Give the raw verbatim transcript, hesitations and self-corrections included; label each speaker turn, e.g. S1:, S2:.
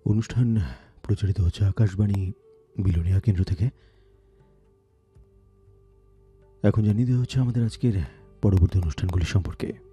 S1: অনুষ্ঠান প্রচারিত হচ্ছে আকাশবাণী বিলোনিয়া কেন্দ্র থেকে। এখন জানিয়ে দেওয়া হচ্ছে আমাদের আজকের পরবর্তী অনুষ্ঠানগুলি সম্পর্কে।